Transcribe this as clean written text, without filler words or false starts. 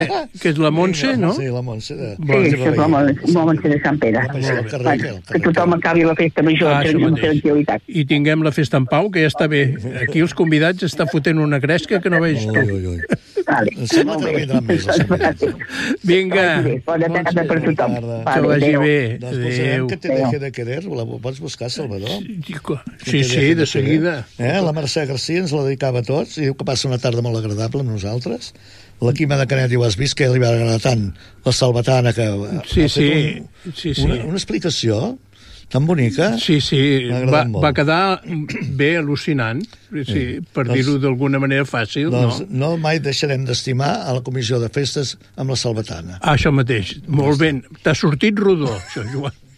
Que és la Montse, no? Sí, la Montse. Sí, és la Montse de Sant Pere. Que tothom acabi la festa major amb tranquil·litat. I tinguem la festa en pau, que ja està bé. Aquí els convidats estan fotent una gresca que no veig tu. Em sembla que no vindran més la setmana. Vinga. Bona tarda per tothom. Que vagi bé. Doncs posarem que te deje de querer. La pots buscar, Salvador? Sí, de seguida. La Mercè Garcia ens la dedicava a tots i diu que passa una tarda molt agradable amb nosaltres. La Quima de Canet, ho has vist, que li va agradar tant la salvatana que sí. Una explicació tan bonica. Sí, va quedar bé, al·lucinant, per dir-ho d'alguna manera fàcil. Doncs no mai deixarem d'estimar a la comissió de festes amb la salvatana. Això mateix, molt bé. T'ha sortit rodó, això, Joan.